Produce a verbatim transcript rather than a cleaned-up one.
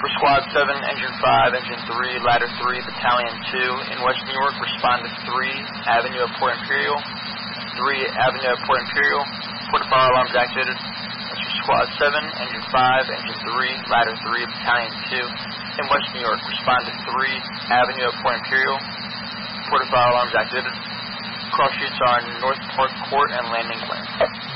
For Squad seven, Engine five, Engine three, Ladder three, Battalion two, in West New York, respond to three, Avenue of Port Imperial. three, Avenue of Port Imperial. Port of fire alarms activated. That's for Squad seven, Engine five, Engine three, Ladder three, Battalion two, in West New York, respond to three, Avenue of Port Imperial. Port of fire alarms activated. Cross streets are North Park Court and Landing Lane.